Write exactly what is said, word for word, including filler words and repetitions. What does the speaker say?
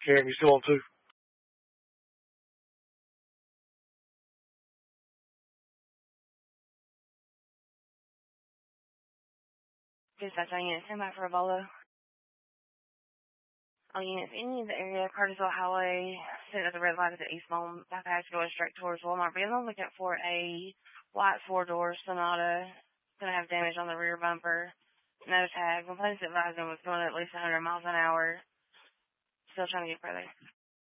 Cam, you still on two? Dispatch on unit, stand by for a Bolo. All units, any of the area, Cartersville Highway, sitting at the red light at the eastbound bypass going straight towards Walmart. Be on the lookout for a white four-door Sonata. Going to have damage on the rear bumper. No tag. Complaints advising was going at least one hundred miles an hour. Still trying to get further.